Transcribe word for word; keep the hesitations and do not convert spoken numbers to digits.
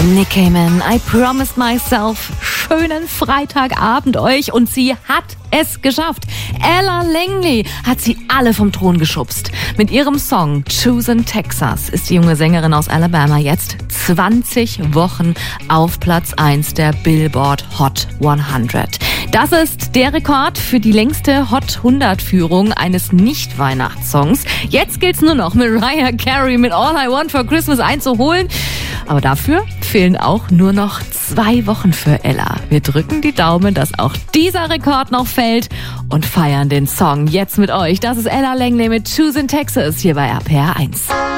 Nick Cayman, I promised myself. Schönen Freitagabend euch und sie hat es geschafft. Ella Langley hat sie alle vom Thron geschubst. Mit ihrem Song Choosing Texas ist die junge Sängerin aus Alabama jetzt zwanzig Wochen auf Platz eins der Billboard Hot hundert. Das ist der Rekord für die längste Hot hundert-Führung eines Nicht-Weihnachtssongs. Jetzt gilt's nur noch, Mariah Carey mit All I Want for Christmas einzuholen. Aber dafür fehlen auch nur noch zwei Wochen für Ella. Wir drücken die Daumen, dass auch dieser Rekord noch fällt und feiern den Song jetzt mit euch. Das ist Ella Langley mit Choosing Texas hier bei R P R eins.